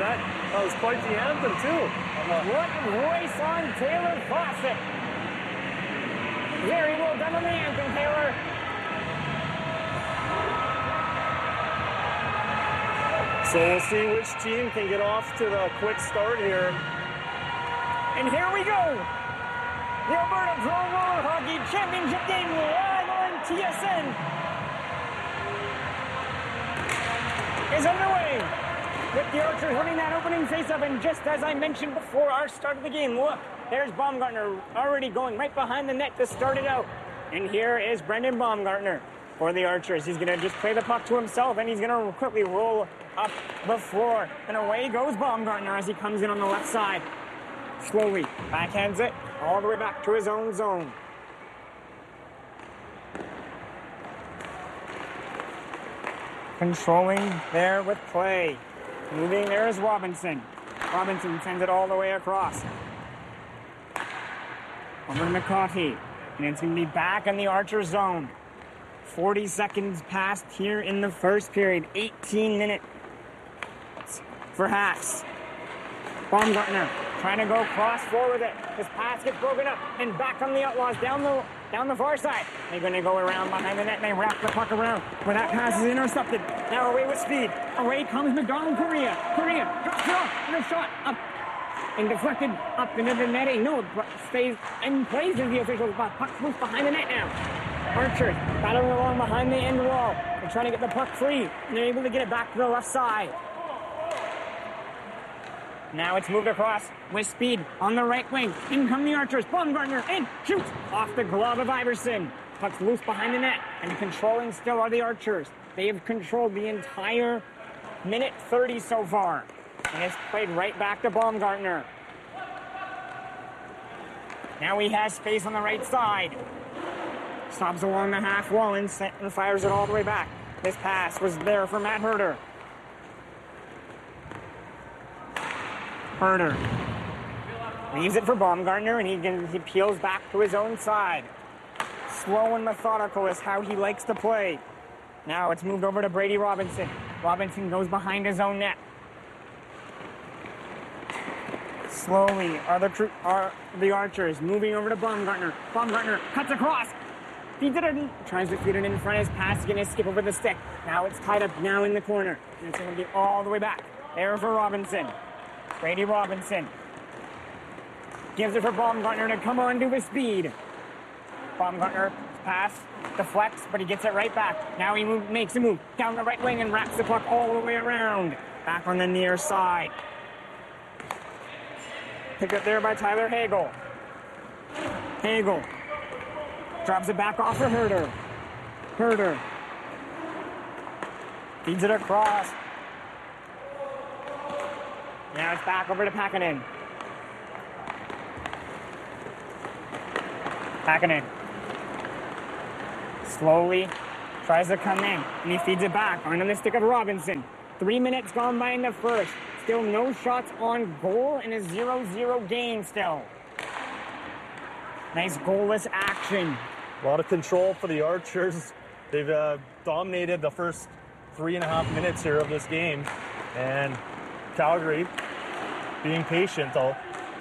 That was quite the anthem, too. What voice on Taylor Fawcett. Very well done on the anthem, Taylor. So we'll see which team can get off to the quick start here. And here we go. The Alberta Pro Roller Hockey Championship game live on TSN is underway. With the Archers winning that opening faceoff, and just as I mentioned before our start of the game, look, there's Baumgartner already going right behind the net to start it out. And here is Brendan Baumgartner for the Archers. He's going to just play the puck to himself, and he's going to quickly roll up the floor. And away goes Baumgartner as he comes in on the left side. Slowly backhands it all the way back to his own zone. Controlling there with play. Moving there is Robinson. Robinson sends it all the way across. Over to McCoffey. And it's going to be back in the Archer zone. 40 seconds passed here in the first period. 18 minutes for Haas. Baumgartner trying to go cross forward with it. His pass gets broken up and back on the Outlaws down the far side. They're going to go around behind the net and they wrap the puck around. But that pass is intercepted. Now away with speed. Away comes McDonald Correa. Correa drops it off and a shot up and deflected up into the netting. No, stays and plays as the officials. But puck's loose behind the net now. Archers battling along behind the end wall. They're trying to get the puck free and they're able to get it back to the left side. Now it's moved across with speed on the right wing. In come the Archers. Baumgartner in, shoots off the glove of Iverson. Puck's loose behind the net, and controlling still are the Archers. They have controlled the entire minute 30 so far, and it's played right back to Baumgartner. Now he has space on the right side. Stops along the half wall and fires it all the way back. This pass was there for Matt Herter. Herter leaves it for Baumgartner, and he peels back to his own side. Slow and methodical is how he likes to play. Now it's moved over to Brady Robinson. Robinson goes behind his own net. Slowly are the Archers moving over to Baumgartner. Baumgartner cuts across. Feeds it in, tries to feed it in front. His pass is going to skip over the stick. Now it's tied up now in the corner. And it's going to be all the way back. There for Robinson. Brady Robinson gives it for Baumgartner to come on to his speed. Baumgartner pass deflects, but he gets it right back. Now he makes a move down the right wing and wraps the puck all the way around. Back on the near side. Picked up there by Tyler Hagel. Hagel drops it back off for Herter. Herter feeds it across. Now it's back over to Packinen. Packinen slowly tries to come in, and he feeds it back onto the stick of Robinson. 3 minutes gone by in the first. Still no shots on goal and a 0-0 game still. Nice goalless action. A lot of control for the Archers. They've dominated the first 3.5 minutes here of this game. And Calgary being patient, though.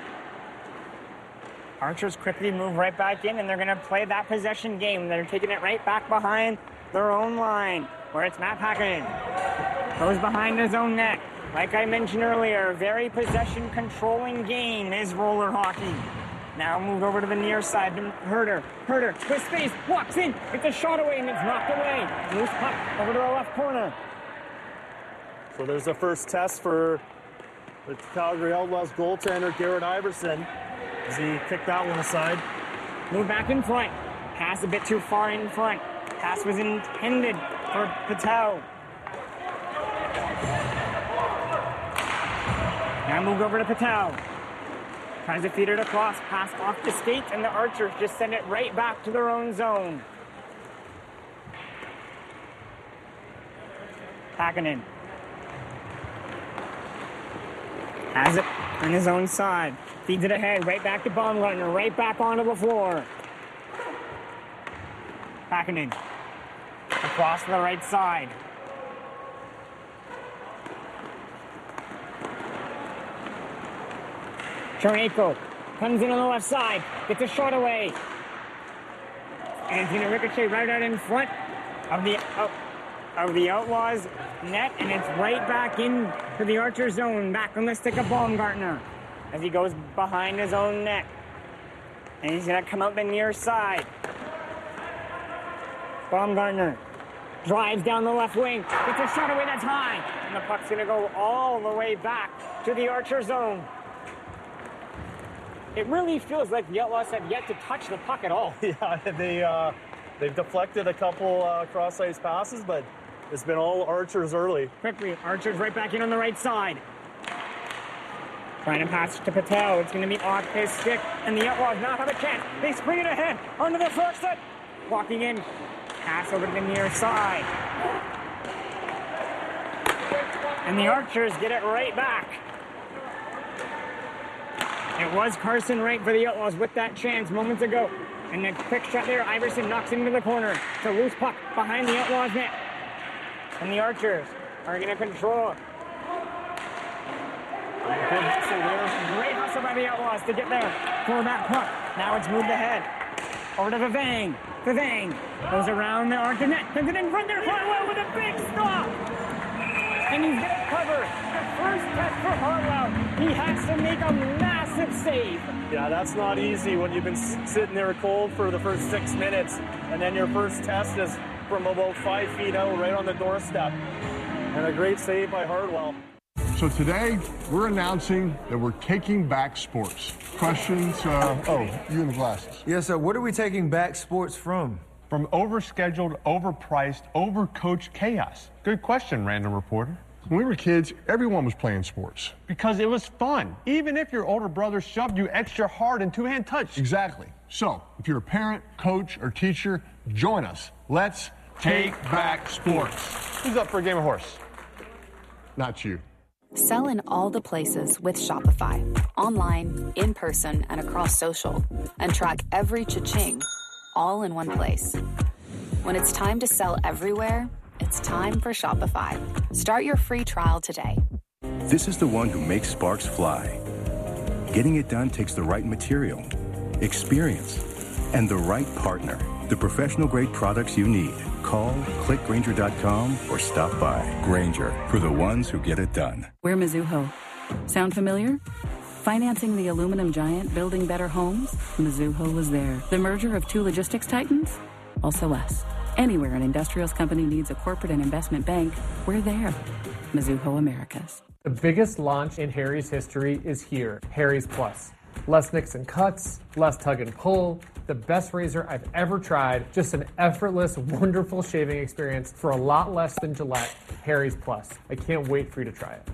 Archers quickly move right back in, and they're going to play that possession game. They're taking it right back behind their own line, where it's Matt Packinen. Goes behind his own net. Like I mentioned earlier, very possession-controlling game is roller hockey. Now moved over to the near side to Herter. Herter with space, walks in, gets a shot away, and it's knocked away. Loose puck over to the left corner. So there's the first test for the Calgary Outlaws goaltender, Garrett Iverson, as he kicked that one aside. Move back in front. Pass a bit too far in front. Pass was intended for Patel. Now moved over to Patel. Tries to feed it across. Pass off the skates, and the Archers just send it right back to their own zone. Packinen has it on his own side. Feeds it ahead, right back to Baumgartner, right back onto the floor. Packinen across to the right side. Chernenko comes in on the left side, gets a shot away. And it's going to ricochet right out in front of the Outlaws net, and it's right back in to the Archer zone, back on the stick of Baumgartner as he goes behind his own net. And he's going to come out the near side. Baumgartner drives down the left wing, gets a shot away that's high, and the puck's going to go all the way back to the Archer zone. It really feels like the Outlaws have yet to touch the puck at all. Yeah, they've deflected a couple cross-ice passes, but it's been all Archers early. Quickly, Archer's right back in on the right side. Trying to pass to Patel. It's going to be off his stick, and the Outlaws now have a chance. They spring it ahead onto the first set. Walking in, pass over to the near side. And the Archers get it right back. It was Carson Wright for the Outlaws with that chance moments ago. And a quick shot there, Iverson knocks into the corner. It's a loose puck behind the Outlaws net. And the Archers are going to control. Great hustle by the Outlaws to get there for that puck. Now it's moved ahead. Over to Vivang. Vivang goes around the Archer net. Sends it in front there. Hartwell with a big stop. And he's going to cover the first test for Hartwell. He has to make a massive save. Yeah, that's not easy when you've been sitting there cold for the first 6 minutes, and then your first test is from about 5 feet out, right on the doorstep. And a great save by Hartwell. So today, we're announcing that we're taking back sports. Questions? You in the glasses. Yes, sir. What are we taking back sports from? From overscheduled, overpriced, overcoached chaos. Good question, random reporter. When we were kids, everyone was playing sports. Because it was fun, even if your older brother shoved you extra hard in two-hand touch. Exactly. So, if you're a parent, coach, or teacher, join us. Let's take back sports. Who's up for a game of horse? Not you. Sell in all the places with Shopify. Online, in person, and across social. And track every cha-ching, all in one place. When it's time to sell everywhere, it's time for Shopify. Start your free trial today. This is the one who makes sparks fly. Getting it done takes the right material, experience, and the right partner. The professional-grade products you need. Call, click Grainger.com, or stop by. Grainger, for the ones who get it done. We're Mizuho. Sound familiar? Financing the aluminum giant building better homes? Mizuho was there. The merger of two logistics titans? Also us. Anywhere an industrials company needs a corporate and investment bank, we're there. Mizuho Americas. The biggest launch in Harry's history is here, Harry's Plus. Less nicks and cuts, less tug and pull, the best razor I've ever tried, just an effortless, wonderful shaving experience for a lot less than Gillette. Harry's Plus. I can't wait for you to try it.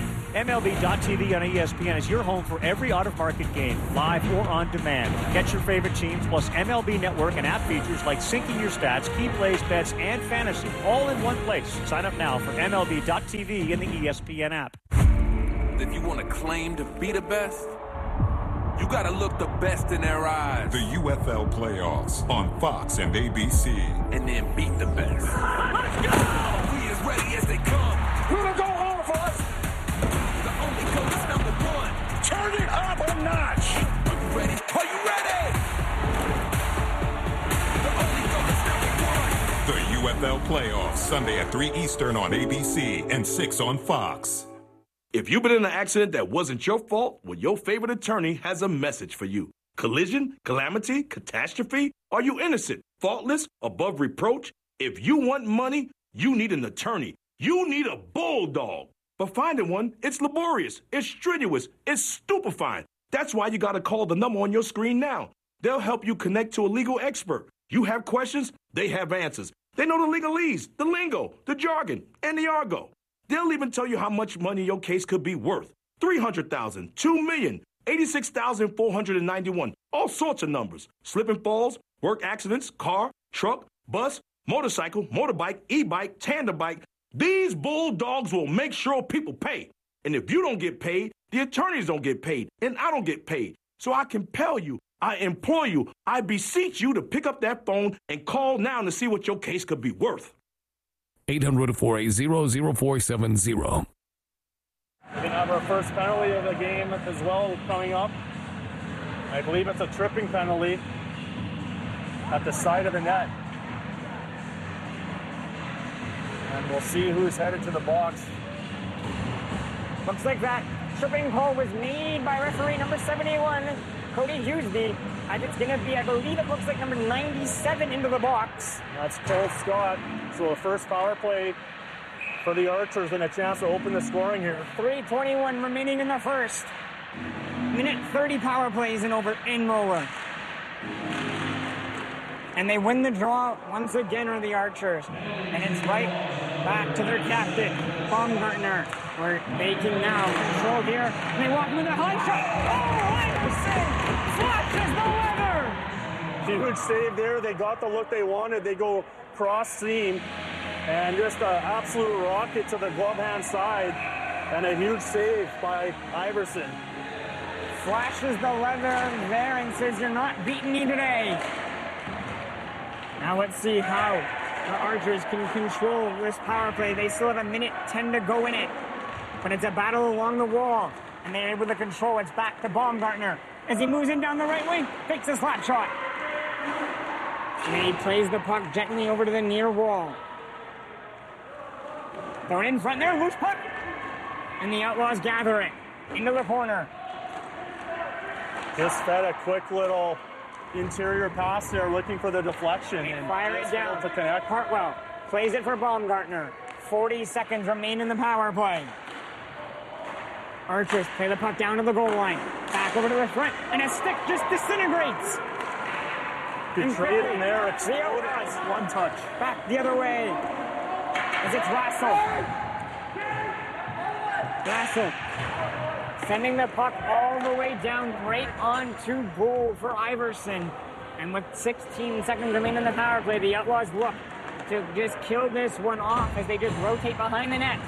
MLB.tv on ESPN is your home for every out-of-market game, live or on demand. Get your favorite teams, plus MLB Network and app features like syncing your stats, key plays, bets, and fantasy, all in one place. Sign up now for MLB.tv in the ESPN app. If you want to claim to be the best, you got to look the best in their eyes. The UFL playoffs on Fox and ABC. And then beat the best. Let's go! We as ready as they come. Who'll go home for us? The only coach is number one. Turn it up a notch. Are you ready? Are you ready? The only coach is number one. The UFL playoffs, Sunday at 3 Eastern on ABC and 6 on Fox. If you've been in an accident that wasn't your fault, well, your favorite attorney has a message for you. Collision, calamity, catastrophe? Are you innocent, faultless, above reproach? If you want money, you need an attorney. You need a bulldog. But finding one, it's laborious, it's strenuous, it's stupefying. That's why you got to call the number on your screen now. They'll help you connect to a legal expert. You have questions, they have answers. They know the legalese, the lingo, the jargon, and the argot. They'll even tell you how much money your case could be worth. $300,000, $2 million, $86,491, all sorts of numbers. Slip and falls, work accidents, car, truck, bus, motorcycle, motorbike, e-bike, tandem bike. These bulldogs will make sure people pay. And if you don't get paid, the attorneys don't get paid, and I don't get paid. So I compel you, I implore you, I beseech you to pick up that phone and call now to see what your case could be worth. 800-480-0470. They have our first penalty of the game as well coming up. I believe it's a tripping penalty at the side of the net. And we'll see who's headed to the box. Looks like that tripping call was made by referee number 71, Cody Hughesby. And it's going to be, I believe it looks like number 97 into the box. That's Cole Scott. So the first power play for the Archers and a chance to open the scoring here. 3:21 remaining in the first. Minute 30 power plays in Moeller. And they win the draw once again are the Archers. And it's right back to their captain, Baumgartner. We're making now control here. And they walk with a high shot. Oh, Iverson flashes the leather. Huge save there. They got the look they wanted. They go cross seam and just an absolute rocket to the glove hand side. And a huge save by Iverson. Flashes the leather there and says, "You're not beating me today." Now let's see how the Archers can control this power play. They still have a minute 10 to go in it. But it's a battle along the wall. And they're able to control. It's back to Baumgartner. As he moves in down the right wing, takes a slap shot. And he plays the puck gently over to the near wall. Thrown in front there, loose puck. And the Outlaws gather it into the corner. Just fed a quick little interior pass there, looking for the deflection. And fire it down to connect. Hartwell plays it for Baumgartner. 40 seconds remain in the power play. Archers play the puck down to the goal line. Back over to the front, and a stick just disintegrates. Good trade in there. It's one touch. Back the other way. As it's Rassel. Rassel sending the puck all the way down right onto goal for Iverson. And with 16 seconds remaining in the power play, the Outlaws look to just kill this one off as they just rotate behind the net.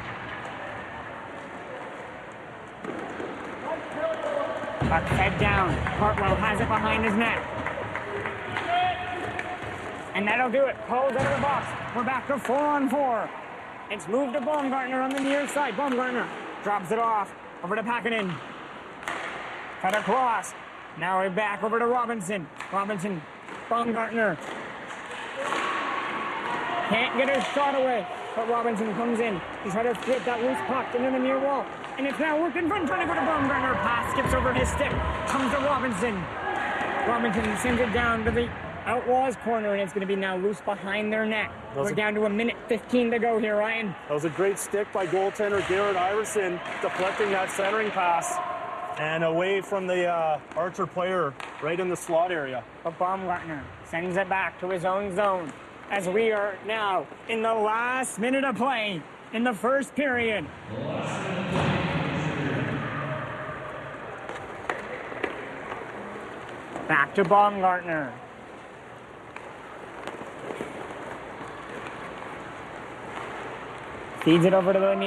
Puck head down. Hartwell has it behind his net. And that'll do it. Calls out of the box. We're back to 4-on-4. It's moved to Baumgartner on the near side. Baumgartner drops it off. Over to Packinen. Cut across. Now we're back over to Robinson. Robinson. Baumgartner. Can't get his shot away. But Robinson comes in. He's trying to flip that loose puck into the near wall. And it's now worked in front, trying to go to Baumgartner. Pass skips over his stick. Comes to Robinson. Robinson sends it down to the Outlaws corner, and it's going to be now loose behind their net. We're down to a minute 15 to go here, Ryan. That was a great stick by goaltender Garrett Iverson, deflecting that centering pass and away from the Archer player right in the slot area. But Baumgartner sends it back to his own zone as we are now in the last minute of play in the first period. Back to Baumgartner. Feeds it over to the